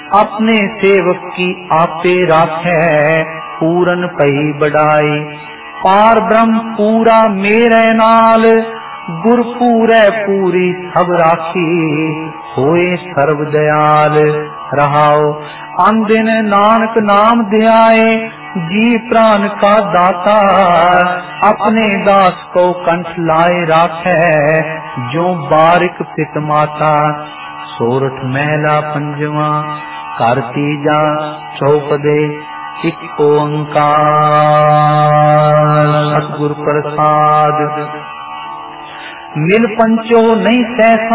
अपने सेवक की आपे राखै, पूरन पई बढ़ाई। पार ब्रह्म पूरा मेरे नाल, गुर पूरै पूरी सब राखी। होए सर्व दयाल रहाओ, अन दिन नानक नाम ध्याए। जी प्राण का दाता, अपने दास को कंठ लाए राखै। जो बारिक पित माता, सोरठ महला पंजवा। कर तीजा चौपदे एक ओंकार। सतगुर प्रसाद। मिल पंचो नहीं सह